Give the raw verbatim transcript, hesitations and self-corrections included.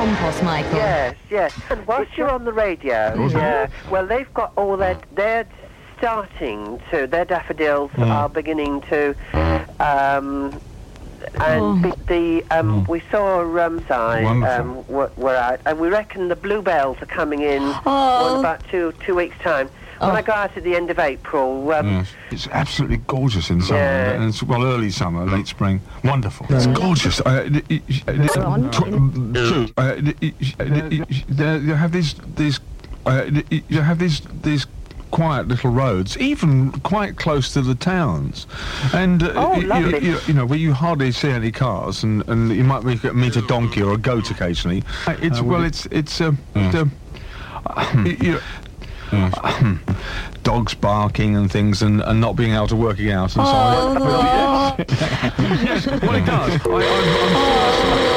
compost, Michael. Yes, yes. And whilst you're on the radio, yeah, well, they've got all their, they're starting to, their daffodils Mm. are beginning to, um, and Oh. the, the um, we saw um, side, Wonderful. um, were, were out, and we reckon the bluebells are coming in Oh. in about two two weeks' time. When Oh. I go out at the end of April, um, Yes. It's absolutely gorgeous in summer, Yeah. and it's, well, early summer, late spring. Wonderful. It's gorgeous. Uh, it- it- it- Go on. tw- Sue, uh, it- it- it- it- there- you have these these uh, it- it- you have these these quiet little roads, even quite close to the towns, and uh, Oh, you, lovely. you, you know where you hardly see any cars, and, and you might meet, meet a donkey or a goat occasionally. Uh, It's well, it's it's uh, the, you know, dogs barking and things, and, and not being able to work it out and so on. Oh, Yes, well, it does. I, I'm, I'm sure